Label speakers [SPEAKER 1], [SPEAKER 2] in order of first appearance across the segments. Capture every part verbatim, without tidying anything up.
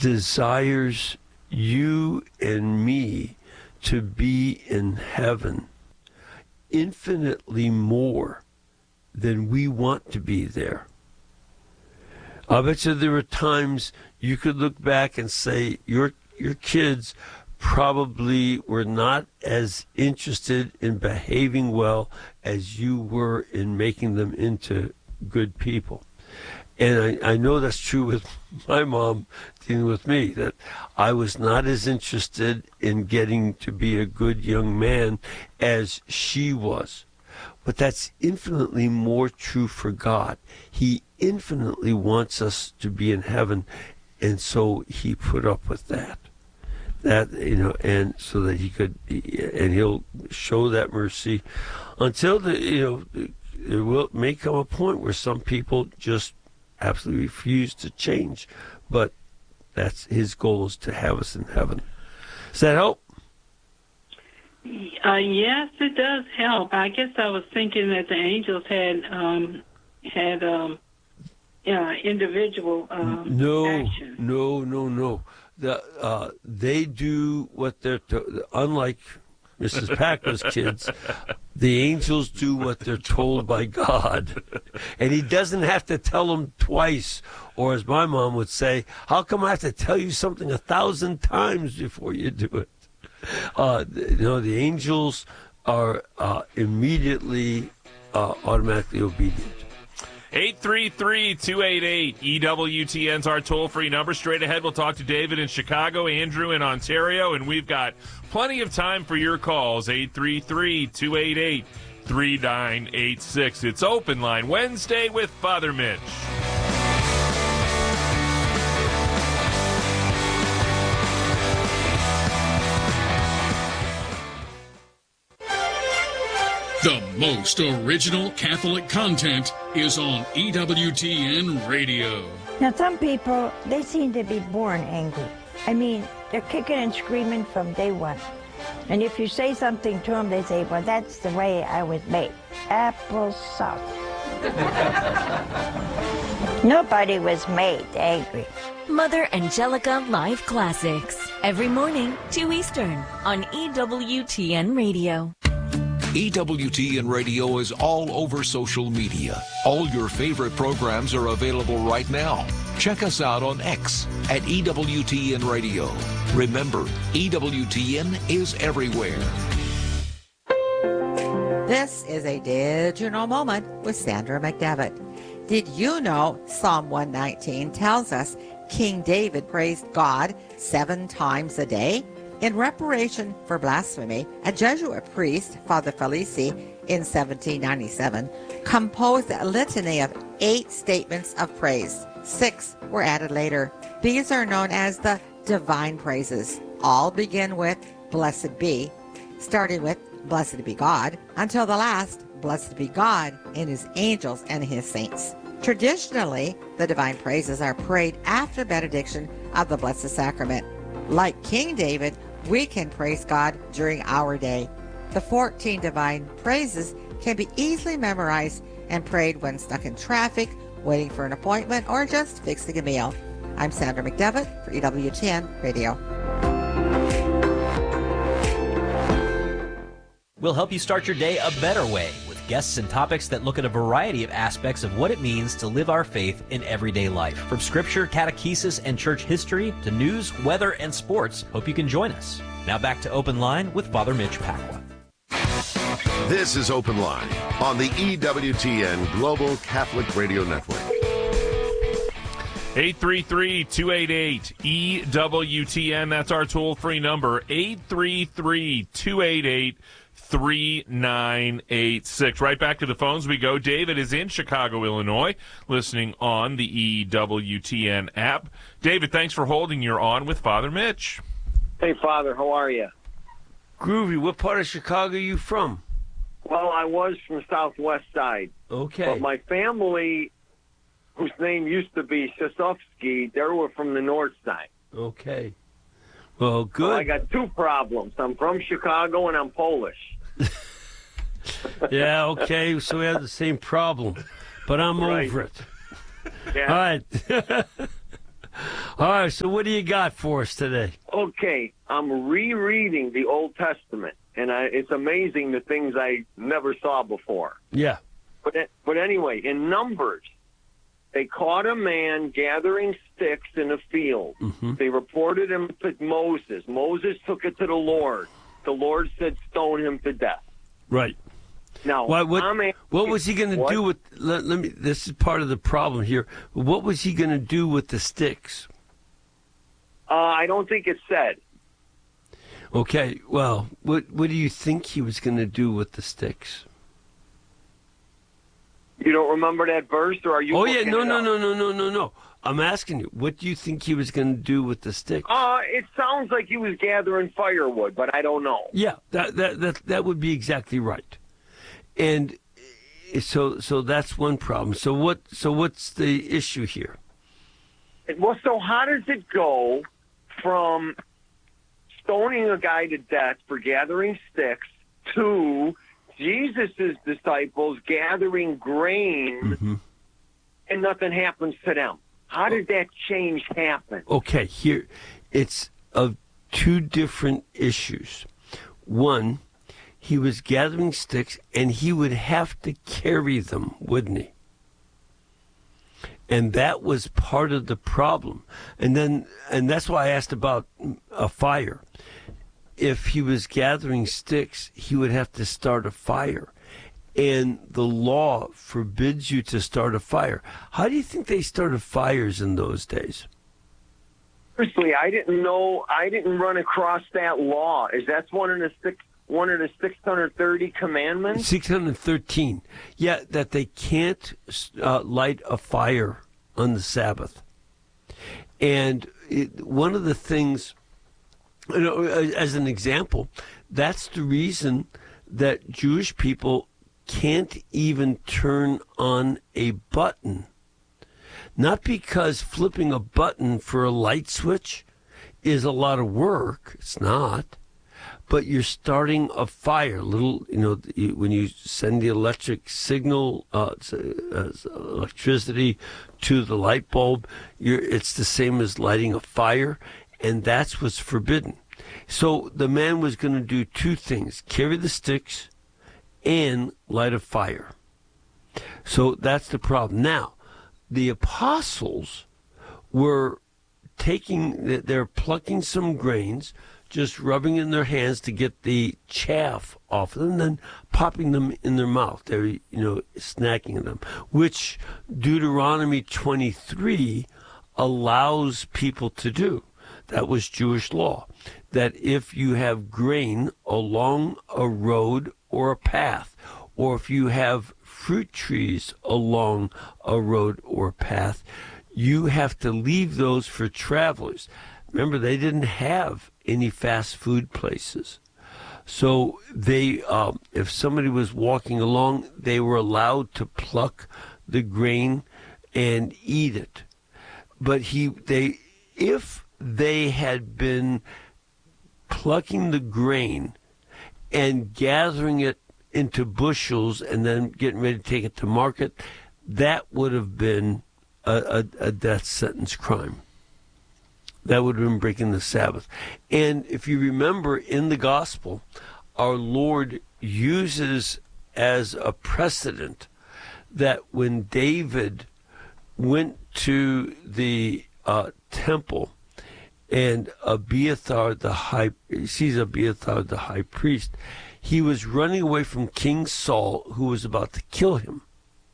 [SPEAKER 1] desires you and me to be in heaven infinitely more than we want to be there. I bet you there were times you could look back and say your your kids probably were not as interested in behaving well as you were in making them into good people. And I, I know that's true with my mom dealing with me, that I was not as interested in getting to be a good young man as she was. But that's infinitely more true for God. He infinitely wants us to be in heaven, and so he put up with that. That, you know, and so that he could, and he'll show that mercy until the, you know, there will may come a point where some people just absolutely refuse to change, but that's his goal, is to have us in heaven. Does that help?
[SPEAKER 2] Uh, yes, it does help. I guess I was thinking that the angels had um, had um, uh, individual um,
[SPEAKER 1] no,
[SPEAKER 2] action.
[SPEAKER 1] No, no, no. The, uh, they do what they're to- unlike Missus Packer's kids. The angels do what they're told by God, and he doesn't have to tell them twice. Or, as my mom would say, "How come I have to tell you something a thousand times before you do it?" Uh, you know, the angels are uh, immediately, uh, automatically obedient.
[SPEAKER 3] eight three three, two eight eight, E W T N's our toll-free number. Straight ahead, we'll talk to David in Chicago, Andrew in Ontario, and we've got plenty of time for your calls. eight three three, two eight eight, three nine eight six. It's Open Line Wednesday with Father Mitch.
[SPEAKER 4] The most original Catholic content is on E W T N Radio.
[SPEAKER 5] Now, some people, they seem to be born angry. I mean, they're kicking and screaming from day one. And if you say something to them, they say, well, that's the way I was made. Applesauce. Nobody was made angry.
[SPEAKER 6] Mother Angelica Live Classics. Every morning, two Eastern, on E W T N Radio.
[SPEAKER 7] E W T N Radio is all over social media. All your favorite programs are available right now. Check us out on X at E W T N Radio. Remember, E W T N is everywhere.
[SPEAKER 8] This is a digital moment with Sandra McDevitt. Did you know Psalm one nineteen tells us King David praised God seven times a day? In reparation for blasphemy, a Jesuit priest, Father Felici, in seventeen ninety-seven, composed a litany of eight statements of praise. Six were added later. These are known as the divine praises. All begin with blessed be, starting with blessed be God, until the last, blessed be God and his angels and his saints. Traditionally, the divine praises are prayed after benediction of the Blessed Sacrament. Like King David, we can praise God during our day. The fourteen divine praises can be easily memorized and prayed when stuck in traffic, waiting for an appointment, or just fixing a meal. I'm Sandra McDevitt for E W T N Radio.
[SPEAKER 9] We'll help you start your day a better way with guests and topics that look at a variety of aspects of what it means to live our faith in everyday life. From scripture, catechesis, and church history to news, weather, and sports, hope you can join us. Now back to Open Line with Father Mitch Pacwa.
[SPEAKER 10] This is Open Line on the E W T N Global Catholic Radio Network.
[SPEAKER 3] eight three three, two eight eight, E W T N. That's our toll-free number, eight three three, two eight eight, three nine eight six. Right back to the phones we go. David is in Chicago, Illinois, listening on the E W T N app. David, thanks for holding. You're on with Father Mitch.
[SPEAKER 11] Hey, Father, how are you?
[SPEAKER 1] Groovy. What part of Chicago are you from?
[SPEAKER 11] Well, I was from Southwest Side.
[SPEAKER 1] Okay.
[SPEAKER 11] But my family, whose name used to be Sosovsky, they were from the North Side.
[SPEAKER 1] Okay. Well, good.
[SPEAKER 11] So I got two problems. I'm from Chicago and I'm Polish.
[SPEAKER 1] Yeah, okay, so we have the same problem, but I'm
[SPEAKER 11] right.
[SPEAKER 1] over it.
[SPEAKER 11] Yeah.
[SPEAKER 1] All right. All right, so what do you got for us today?
[SPEAKER 11] Okay, I'm rereading the Old Testament, and I, it's amazing the things I never saw before.
[SPEAKER 1] Yeah.
[SPEAKER 11] But but anyway, in Numbers, they caught a man gathering sticks in a field.
[SPEAKER 1] Mm-hmm.
[SPEAKER 11] They reported him to Moses. Moses took it to the Lord. The Lord said, stone him to death.
[SPEAKER 1] Right.
[SPEAKER 11] Now,
[SPEAKER 1] what, what,
[SPEAKER 11] I'm asking,
[SPEAKER 1] what was he going to do with? Let, let me. This is part of the problem here. What was he going to do with the sticks?
[SPEAKER 11] Uh, I don't think it said.
[SPEAKER 1] Okay. Well, what what do you think he was going to do with the sticks?
[SPEAKER 11] You don't remember that verse, or are you?
[SPEAKER 1] Oh yeah, no,
[SPEAKER 11] it
[SPEAKER 1] no,
[SPEAKER 11] up?
[SPEAKER 1] no, no, no, no, no. I'm asking you, what do you think he was going to do with the sticks?
[SPEAKER 11] Uh, it sounds like he was gathering firewood, but I don't know.
[SPEAKER 1] Yeah, that that that that would be exactly right. And so so that's one problem. So what so what's the issue here?
[SPEAKER 11] Well, so how does it go from stoning a guy to death for gathering sticks to Jesus' disciples gathering grain
[SPEAKER 1] mm-hmm.
[SPEAKER 11] and nothing happens to them? How did that change happen?
[SPEAKER 1] Okay, here, it's of two different issues. One, he was gathering sticks, and he would have to carry them, wouldn't he? And that was part of the problem. And then, and that's why I asked about a fire. If he was gathering sticks, he would have to start a fire. And the law forbids you to start a fire. How do you think they started fires in those days?
[SPEAKER 11] Honestly, I didn't know. I didn't run across that law. Is that one of the six, one of the six hundred thirty commandments?
[SPEAKER 1] six hundred thirteen. Yeah, that they can't uh, light a fire on the Sabbath. And it, one of the things, you know, as an example, that's the reason that Jewish people can't even turn on a button. Not because flipping a button for a light switch is a lot of work. It's not. But you're starting a fire. Little, you know, when you send the electric signal, uh, electricity to the light bulb, you're, it's the same as lighting a fire, and that's what's forbidden. So the man was going to do two things: carry the sticks and light a fire. So that's the problem. Now, the apostles were taking, they're plucking some grains, just rubbing in their hands to get the chaff off of them, and then popping them in their mouth. They're, you know, snacking them, which Deuteronomy twenty-three allows people to do. That was Jewish law, that if you have grain along a road or a path, or if you have fruit trees along a road or path, you have to leave those for travelers. Remember, they didn't have any fast food places. So they, um, if somebody was walking along, they were allowed to pluck the grain and eat it. But he, they, if they had been plucking the grain and gathering it into bushels and then getting ready to take it to market, that would have been a, a, a death sentence crime. That would have been breaking the Sabbath. And if you remember in the gospel, our Lord uses as a precedent that when David went to the uh, temple and Abiathar the high, he sees Abiathar the high priest, he was running away from King Saul, who was about to kill him.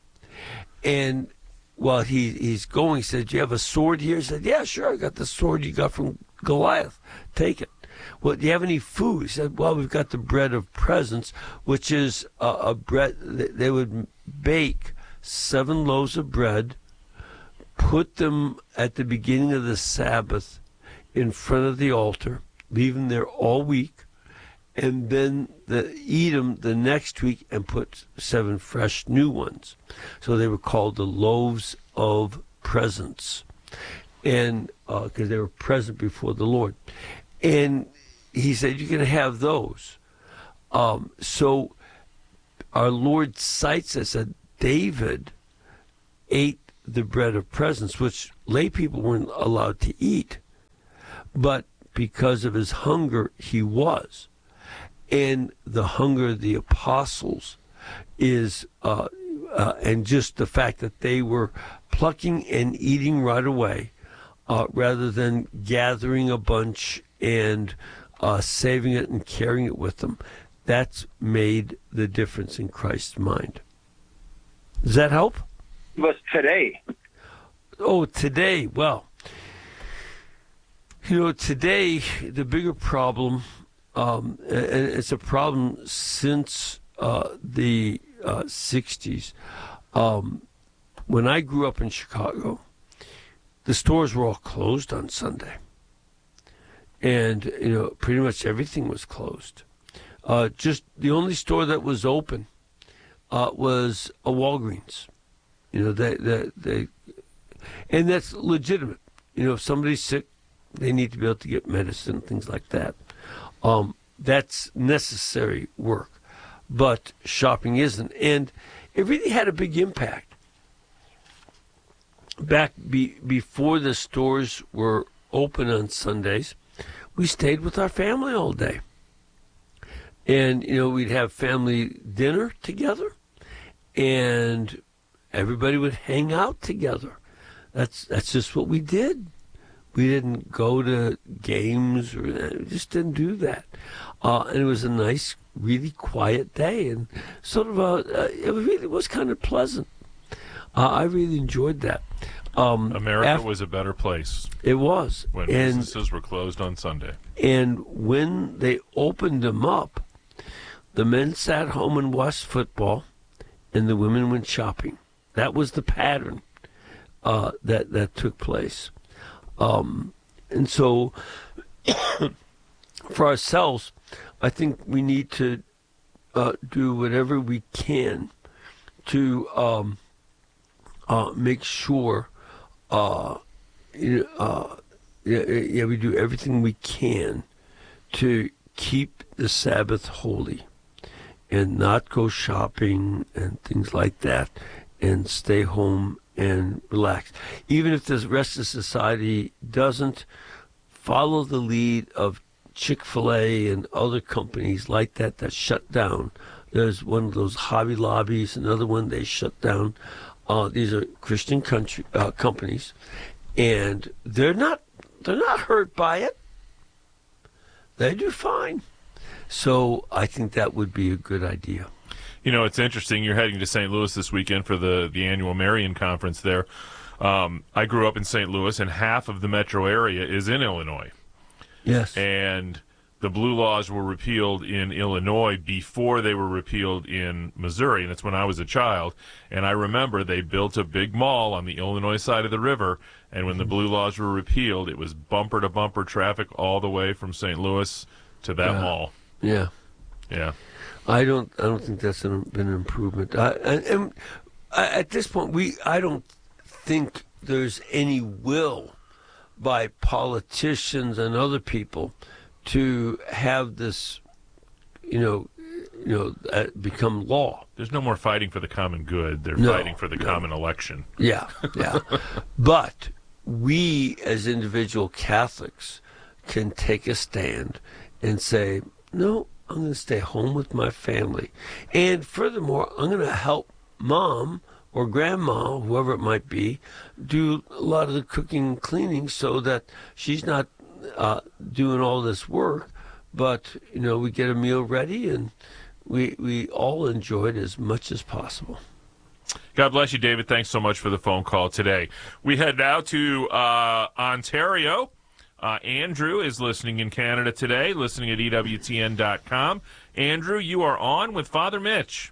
[SPEAKER 1] And while he, he's going, he said, "Do you have a sword here?" He said, "Yeah, sure, I got the sword you got from Goliath. Take it." "Well, do you have any food?" He said, "Well, we've got the bread of presence," which is a, a bread. They would bake seven loaves of bread, put them at the beginning of the Sabbath in front of the altar, leave them there all week, and then the, eat them the next week and put seven fresh new ones. So they were called the loaves of presence, and because uh, they were present before the Lord. And he said, "You can have those." Um, so our Lord cites us that David ate the bread of presence, which lay people weren't allowed to eat. But because of his hunger, he was. And the hunger of the apostles is, uh, uh, and just the fact that they were plucking and eating right away, uh, rather than gathering a bunch and uh, saving it and carrying it with them, that's made the difference in Christ's mind. Does that help?
[SPEAKER 11] But today.
[SPEAKER 1] Oh, today. Well, you know, today the bigger problem, um, and it's a problem since uh, the uh, sixties. Um, when I grew up in Chicago, the stores were all closed on Sunday. And, you know, pretty much everything was closed. Uh, just the only store that was open uh, was a Walgreens. You know, they, they, they, and that's legitimate. You know, if somebody's sick, they need to be able to get medicine, things like that. Um, that's necessary work. But shopping isn't. And it really had a big impact. Back be, before the stores were open on Sundays, we stayed with our family all day. And, you know, we'd have family dinner together, and everybody would hang out together. That's that's just what we did. We didn't go to games, or we just didn't do that. Uh, and it was a nice, really quiet day, and sort of a, uh, it really was kind of pleasant. Uh, I really enjoyed that. Um,
[SPEAKER 3] America
[SPEAKER 1] after,
[SPEAKER 3] was a better place.
[SPEAKER 1] It was.
[SPEAKER 3] When
[SPEAKER 1] and,
[SPEAKER 3] businesses were closed on Sunday.
[SPEAKER 1] And when they opened them up, the men sat home and watched football, and the women went shopping. That was the pattern uh, that, that took place. Um, and so, for ourselves, I think we need to uh, do whatever we can to um, uh, make sure uh, you know, uh, yeah, yeah, we do everything we can to keep the Sabbath holy and not go shopping and things like that, and stay home and relax. Even if the rest of society doesn't follow the lead of Chick-fil-A and other companies like that that shut down. There's one of those Hobby Lobbies, another one they shut down. Uh, these are Christian country uh, companies, and they're not they're not hurt by it. They do fine. So I think that would be a good idea.
[SPEAKER 3] You know, it's interesting. You're heading to Saint Louis this weekend for the, the annual Marian Conference there. Um, I grew up in Saint Louis, and half of the metro area is in Illinois.
[SPEAKER 1] Yes.
[SPEAKER 3] And the blue laws were repealed in Illinois before they were repealed in Missouri, and it's when I was a child. And I remember they built a big mall on the Illinois side of the river, and when the blue laws were repealed, it was bumper-to-bumper traffic all the way from Saint Louis to that
[SPEAKER 1] yeah.
[SPEAKER 3] mall.
[SPEAKER 1] Yeah.
[SPEAKER 3] Yeah.
[SPEAKER 1] I don't. I don't think that's an, been an improvement. I, and, and at this point, we. I don't think there's any will by politicians and other people to have this, you know, you know, uh, become law.
[SPEAKER 3] There's no more fighting for the common good. They're
[SPEAKER 1] no,
[SPEAKER 3] fighting for the
[SPEAKER 1] no.
[SPEAKER 3] common election.
[SPEAKER 1] Yeah, yeah. But we, as individual Catholics, can take a stand and say, no, I'm going to stay home with my family. And furthermore, I'm going to help mom or grandma, whoever it might be, do a lot of the cooking and cleaning so that she's not uh, doing all this work. But, you know, we get a meal ready and we, we all enjoy it as much as possible.
[SPEAKER 3] God bless you, David. Thanks so much for the phone call today. We head now to uh, Ontario. Uh, Andrew is listening in Canada today, listening at E W T N dot com. Andrew, you are on with Father Mitch.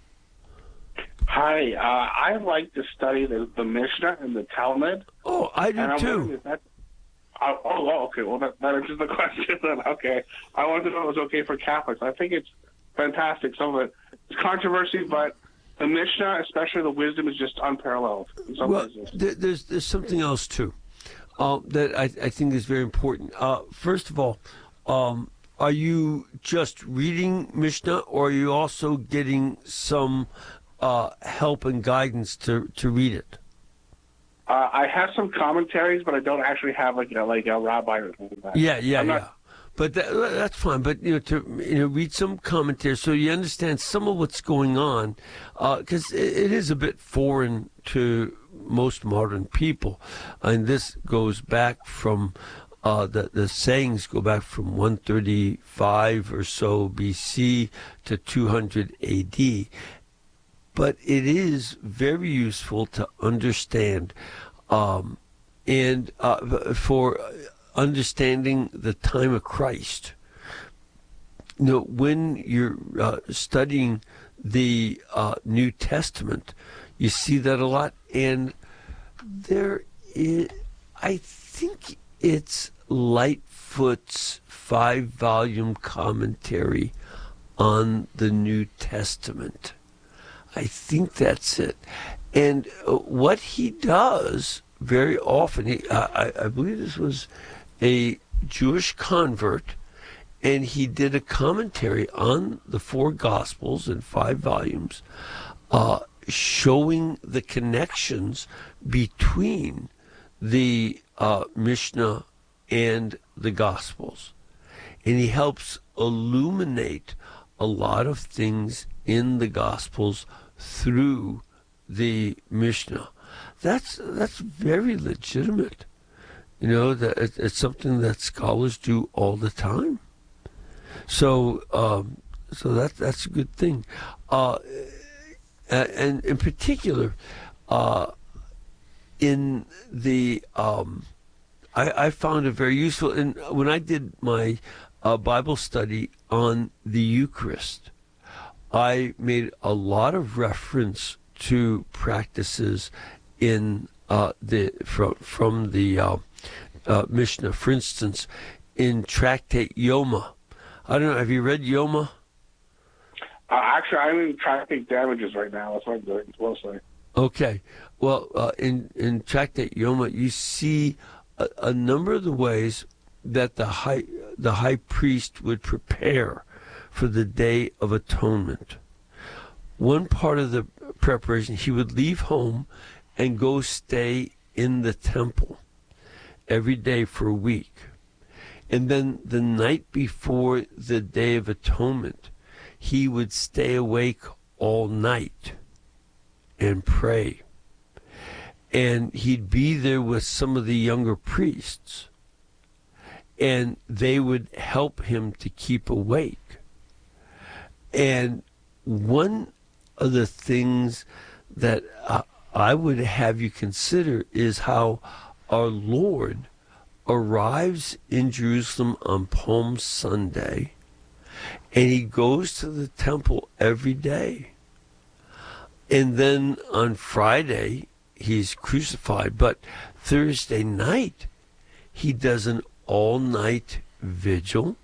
[SPEAKER 12] Hi. Uh, I like to study the, the Mishnah and the Talmud.
[SPEAKER 1] Oh, I do
[SPEAKER 12] and
[SPEAKER 1] too.
[SPEAKER 12] If that, oh, oh, okay. Well, that, that answers the question then. Okay. I wanted to know if it was okay for Catholics. I think it's fantastic. Some of it is controversy, but the Mishnah, especially the wisdom, is just unparalleled. In some
[SPEAKER 1] well,
[SPEAKER 12] places.
[SPEAKER 1] There, there's, there's something else, too. Uh, that I, I think is very important. Uh, first of all, um, are you just reading Mishnah, or are you also getting some uh, help and guidance to, to read it?
[SPEAKER 12] Uh, I have some commentaries, but I don't actually have like you know, like a rabbi or something like that.
[SPEAKER 1] Yeah, yeah,
[SPEAKER 12] I'm not-
[SPEAKER 1] yeah. But that, that's fine. But you know, to you know, read some commentaries so you understand some of what's going on, because it, it is a bit foreign to most modern people, and this goes back from uh, the the sayings go back from one thirty-five or so B C to two hundred A D. But it is very useful to understand, um, and uh, for. understanding the time of Christ. You know, when you're uh, studying the uh, New Testament, you see that a lot. And there is, I think it's Lightfoot's five-volume commentary on the New Testament. I think that's it. And uh, what he does very often, he, I, I believe this was a Jewish convert, and he did a commentary on the four Gospels in five volumes, uh, showing the connections between the uh, Mishnah and the Gospels. And he helps illuminate a lot of things in the Gospels through the Mishnah. That's that's very legitimate. You know, that it, it's something that scholars do all the time. So, um, so that that's a good thing. Uh, and in particular, uh, in the um, I, I found it very useful. And when I did my uh, Bible study on the Eucharist, I made a lot of reference to practices in uh, the from from the uh, uh, Mishnah. For instance, in Tractate Yoma, I don't know. Have you read Yoma?
[SPEAKER 12] Uh, actually, I'm in Tractate Damages right now. That's what I'm doing closely.
[SPEAKER 1] Okay. Well, uh, in in Tractate Yoma, you see a, a number of the ways that the high the high priest would prepare for the Day of Atonement. One part of the preparation, he would leave home and go stay in the temple every day for a week. And then the night before the Day of Atonement, he would stay awake all night and pray. And he'd be there with some of the younger priests, and they would help him to keep awake. And one of the things that uh, I would have you consider is how our Lord arrives in Jerusalem on Palm Sunday, and he goes to the temple every day. And then on Friday, he's crucified. But Thursday night, he does an all-night vigil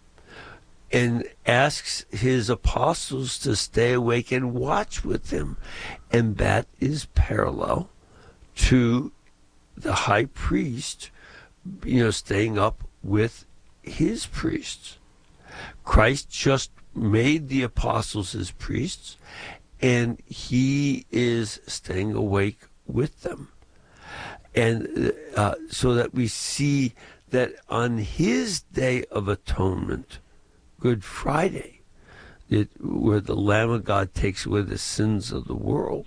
[SPEAKER 1] and asks his apostles to stay awake and watch with him. And that is parallel to the high priest, you know, staying up with his priests. Christ just made the apostles his priests, and he is staying awake with them. And uh, so that we see that on his Day of Atonement, Good Friday, it, where the Lamb of God takes away the sins of the world,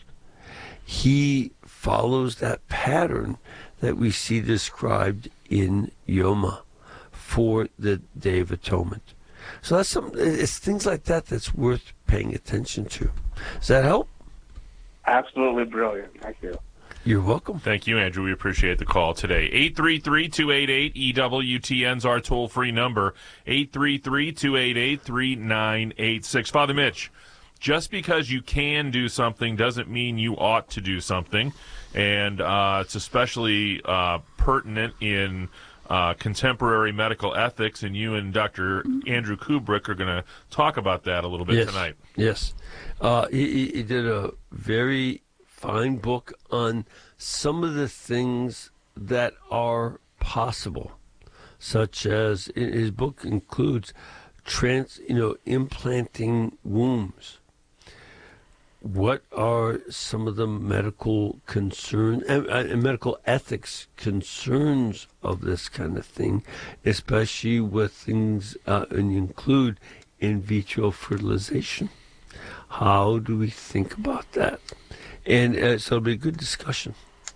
[SPEAKER 1] he follows that pattern that we see described in Yoma for the Day of Atonement. So that's some, it's things like that that's worth paying attention to. Does that help?
[SPEAKER 12] Absolutely brilliant. Thank you.
[SPEAKER 1] You're welcome.
[SPEAKER 3] Thank you, Andrew. We appreciate the call today. eight three three, two eight eight, E W T N's our toll-free number. eight three three, two eight eight, three nine eight six. Father Mitch, just because you can do something doesn't mean you ought to do something. And uh, it's especially uh, pertinent in uh, contemporary medical ethics, and you and Doctor Andrew Kubrick are going to talk about that a little bit
[SPEAKER 1] yes.
[SPEAKER 3] tonight.
[SPEAKER 1] Yes. Uh, he, he did a very fine book on some of the things that are possible, such as his book includes trans, you know, implanting wombs. what are some of the medical concern and, and medical ethics concerns of this kind of thing, especially with things uh, and you include in vitro fertilization. How do we think about that? And uh, so it'll be a good discussion.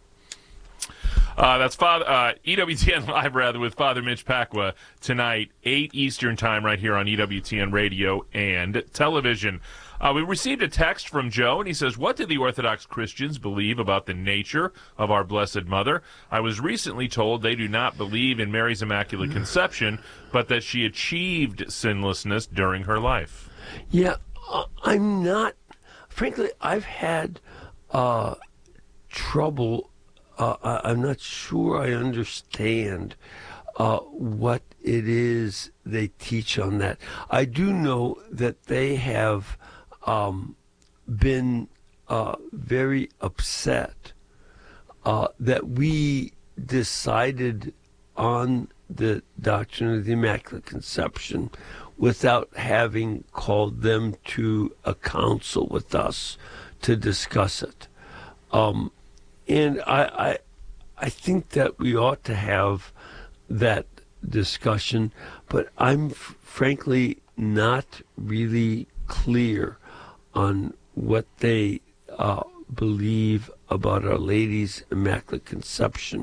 [SPEAKER 3] Uh, that's Father uh, E W T N Live, rather, with Father Mitch Pacwa tonight, eight Eastern Time, right here on E W T N Radio and Television. Uh, we received a text from Joe, and he says, what do the Orthodox Christians believe about the nature of our Blessed Mother? I was recently told they do not believe in Mary's Immaculate Conception, but that she achieved sinlessness during her life.
[SPEAKER 1] Yeah, uh, I'm not, frankly, I've had uh, trouble, uh, I, I'm not sure I understand uh, what it is they teach on that. I do know that they have Um, been uh, very upset uh, that we decided on the doctrine of the Immaculate Conception without having called them to a council with us to discuss it. Um, and I, I, I think that we ought to have that discussion, but I'm f- frankly not really clear on what they uh, believe about Our Lady's Immaculate Conception.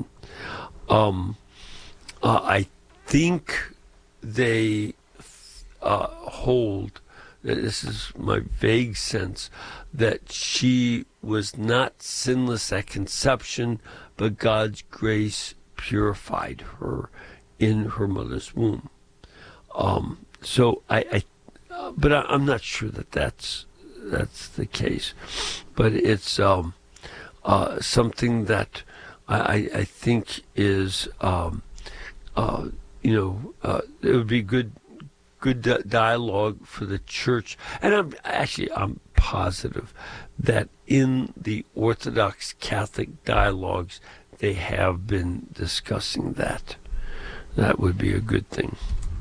[SPEAKER 1] Um, uh, I think they uh, hold, this is my vague sense, that she was not sinless at conception, but God's grace purified her in her mother's womb. Um, so I, I uh, but I, I'm not sure that that's that's the case, but it's um, uh, something that I, I think is, um, uh, you know, uh, it would be good, good di- dialogue for the church. And I'm actually I'm positive that in the Orthodox Catholic dialogues they have been discussing that. That would be a good thing.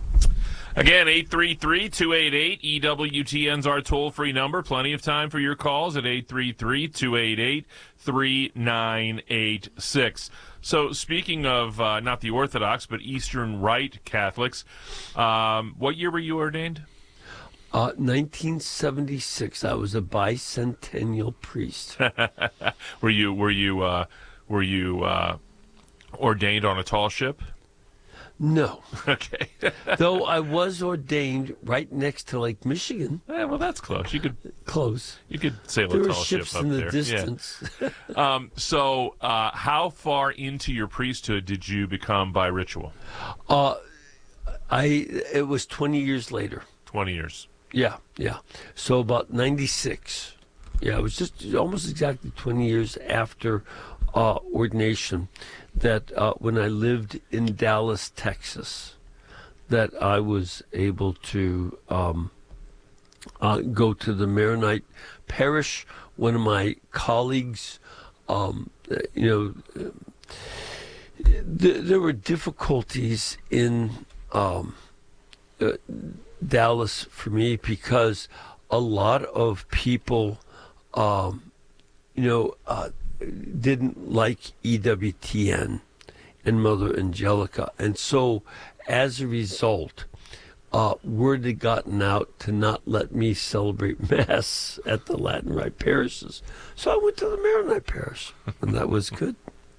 [SPEAKER 3] Again, eight three three, two eight eight, E W T N's our toll-free number. Plenty of time for your calls at eight three three, two eight eight, three nine eight six. So speaking of uh, not the Orthodox, but Eastern Rite Catholics, um, what year were you ordained?
[SPEAKER 1] Uh, nineteen seventy-six. I was a bicentennial priest.
[SPEAKER 3] were you were you uh, were you uh, ordained on a tall ship?
[SPEAKER 1] No.
[SPEAKER 3] Okay.
[SPEAKER 1] Though I was ordained right next to Lake Michigan.
[SPEAKER 3] Yeah, well, that's close. You could
[SPEAKER 1] close.
[SPEAKER 3] You could sail
[SPEAKER 1] there
[SPEAKER 3] a
[SPEAKER 1] were
[SPEAKER 3] tall
[SPEAKER 1] ships
[SPEAKER 3] ship up
[SPEAKER 1] in the
[SPEAKER 3] there.
[SPEAKER 1] distance.
[SPEAKER 3] Yeah. um, so, uh, how far into your priesthood did you become by ritual?
[SPEAKER 1] Uh, I it was twenty years later.
[SPEAKER 3] Twenty years.
[SPEAKER 1] Yeah, yeah. So about ninety-six. Yeah, it was just almost exactly twenty years after uh, ordination. That uh, when I lived in Dallas, Texas, that I was able to um, uh, go to the Maronite parish. One of my colleagues, um, you know, th- there were difficulties in um, uh, Dallas for me because a lot of people, um, you know, uh, didn't like E W T N and Mother Angelica. And so as a result, uh, word had gotten out to not let me celebrate Mass at the Latin Rite parishes. So I went to the Maronite parish, and that was good.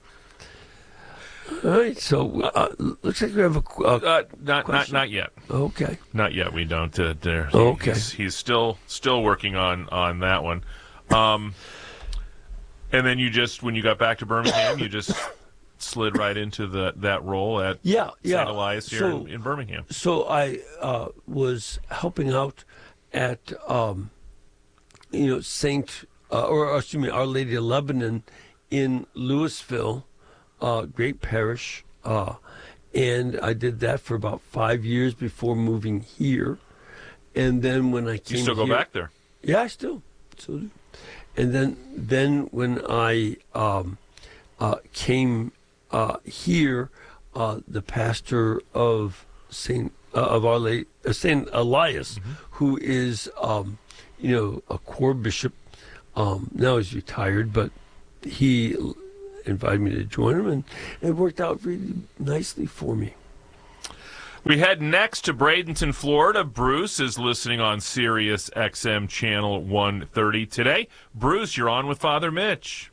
[SPEAKER 1] All right, so uh, looks like we have a uh,
[SPEAKER 3] uh, not,
[SPEAKER 1] question.
[SPEAKER 3] not not yet.
[SPEAKER 1] Okay,
[SPEAKER 3] not yet. We don't. Uh, there.
[SPEAKER 1] Okay,
[SPEAKER 3] he's, he's still still working on on that one. Um, and then you just when you got back to Birmingham, you just slid right into the that role at
[SPEAKER 1] yeah yeah
[SPEAKER 3] Saint Elias here
[SPEAKER 1] so,
[SPEAKER 3] in, in Birmingham.
[SPEAKER 1] So I uh, was helping out at um, you know Saint uh, or, or excuse me Our Lady of Lebanon in Louisville. Uh, great parish, uh, and I did that for about five years before moving here. And then when I came,
[SPEAKER 3] you still go
[SPEAKER 1] here,
[SPEAKER 3] back there?
[SPEAKER 1] Yeah, I still, still do. And then, then when I um, uh, came uh, here, uh, the pastor of Saint uh, of Our Lady, uh, Saint Elias, mm-hmm. who is um, you know a core bishop. Um, now he's retired, but he invited me to join him, and it worked out really nicely for me.
[SPEAKER 3] We head next to Bradenton, Florida. Bruce is listening on Sirius X M Channel one thirty today. Bruce, you're on with Father Mitch.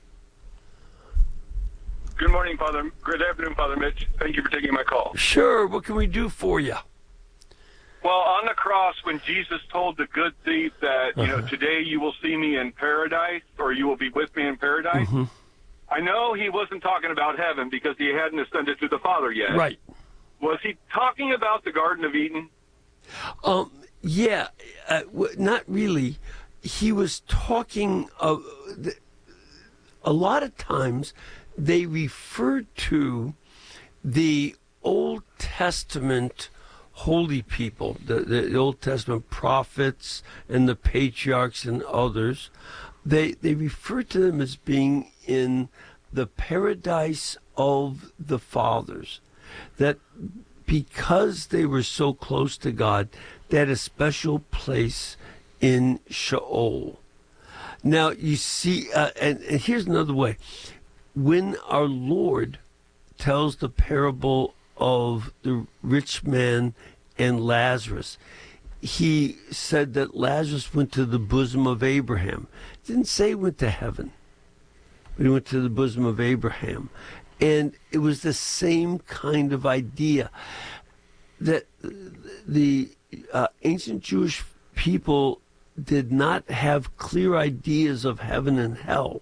[SPEAKER 13] Good morning, Father. Good afternoon, Father Mitch. Thank you for taking my call.
[SPEAKER 1] Sure. What can we do for you?
[SPEAKER 13] Well, on the cross, when Jesus told the good thief that, you know,
[SPEAKER 1] Uh-huh.
[SPEAKER 13] today you will see me in paradise, or you will be with me in paradise,
[SPEAKER 1] Mm-hmm.
[SPEAKER 13] I know he wasn't talking about heaven because he hadn't ascended to the Father yet.
[SPEAKER 1] Right.
[SPEAKER 13] Was he talking about the Garden of Eden?
[SPEAKER 1] Um, yeah, uh, w- not really. He was talking of the, a lot of times they refer to the Old Testament holy people, the, the Old Testament prophets and the patriarchs and others. They they refer to them as being in the paradise of the fathers. That because they were so close to God, they had a special place in Sheol. Now, you see, uh, and, and here's another way. When our Lord tells the parable of the rich man and Lazarus, he said that Lazarus went to the bosom of Abraham. It didn't say he went to heaven, but he went to the bosom of Abraham. And it was the same kind of idea that the uh, ancient Jewish people did not have clear ideas of heaven and hell.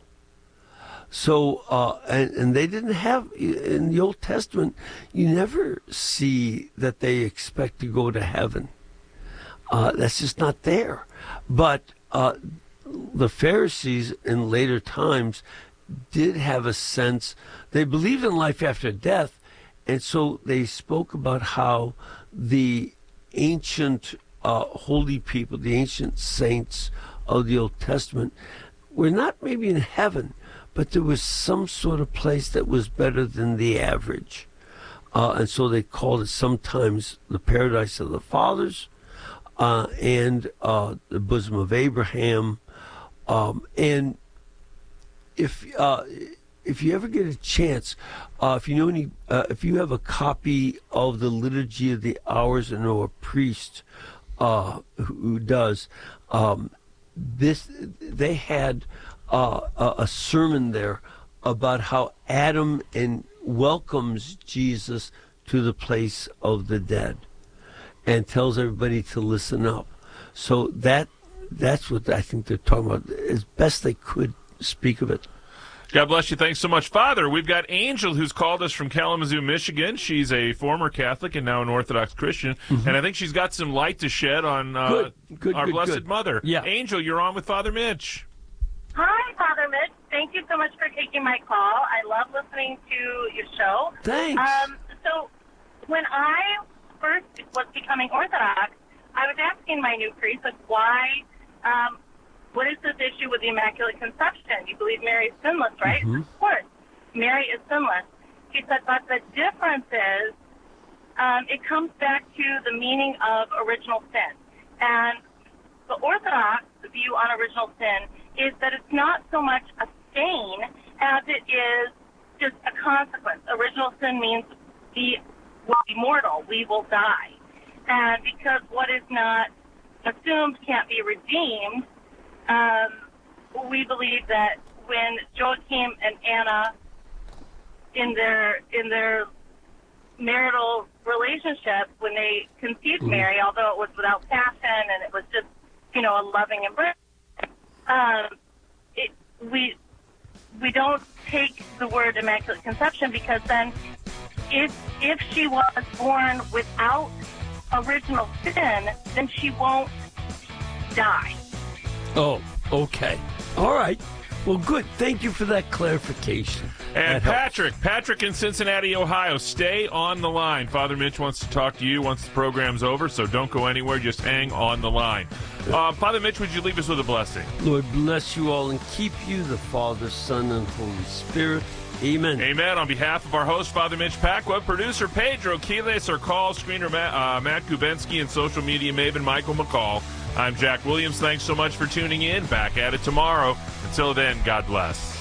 [SPEAKER 1] So, uh, and, and they didn't have, in the Old Testament, you never see that they expect to go to heaven. Uh, that's just not there. But uh, the Pharisees in later times did have a sense, they believed in life after death, and so they spoke about how the ancient uh, holy people, the ancient saints of the Old Testament, were not maybe in heaven, but there was some sort of place that was better than the average. Uh, and so they called it sometimes the paradise of the fathers uh, and uh, the bosom of Abraham. Um, and if uh, if you ever get a chance, uh, if you know any, uh, if you have a copy of the Liturgy of the Hours and know a priest uh, who, who does, um, this they had uh, a, a sermon there about how Adam and welcomes Jesus to the place of the dead, and tells everybody to listen up. So that that's what I think they're talking about, as best they could speak of it.
[SPEAKER 3] God bless you. Thanks so much. Father, we've got Angel who's called us from Kalamazoo, Michigan. She's a former Catholic and now an Orthodox Christian. Mm-hmm. And I think she's got some light to shed on uh,
[SPEAKER 1] good. Good,
[SPEAKER 3] our
[SPEAKER 1] good,
[SPEAKER 3] Blessed
[SPEAKER 1] good.
[SPEAKER 3] Mother.
[SPEAKER 1] Yeah.
[SPEAKER 3] Angel, you're on with Father Mitch.
[SPEAKER 14] Hi, Father Mitch. Thank you so much for taking my call. I love listening to your show.
[SPEAKER 1] Thanks.
[SPEAKER 14] Um, so when I first was becoming Orthodox, I was asking my new priest, like, why... Um, what is this issue with the Immaculate Conception? You believe Mary is sinless, right?
[SPEAKER 1] Mm-hmm.
[SPEAKER 14] Of course. Mary is sinless. He said, but the difference is um, it comes back to the meaning of original sin. And the Orthodox view on original sin is that it's not so much a stain as it is just a consequence. Original sin means we will be mortal. We will die. And because what is not assumed can't be redeemed, Um, we believe that when Joachim and Anna, in their in their marital relationship, when they conceived mm-hmm. Mary, although it was without passion and it was just, you know, a loving embrace, um, it, we we don't take the word Immaculate Conception, because then if if she was born without original sin, then she won't die.
[SPEAKER 1] Oh, okay. All right. Well, good. Thank you for that clarification.
[SPEAKER 3] And
[SPEAKER 1] that
[SPEAKER 3] Patrick,
[SPEAKER 1] helps.
[SPEAKER 3] Patrick in Cincinnati, Ohio, stay on the line. Father Mitch wants to talk to you once the program's over, so don't go anywhere. Just hang on the line. Uh, Father Mitch, would you leave us with a blessing?
[SPEAKER 1] Lord bless you all and keep you, the Father, Son, and Holy Spirit. Amen.
[SPEAKER 3] Amen. On behalf of our host, Father Mitch Pacwa, producer Pedro Quiles, our call screener Matt, uh, Matt Kubensky, and social media maven Michael McCall, I'm Jack Williams. Thanks so much for tuning in. Back at it tomorrow. Until then, God bless.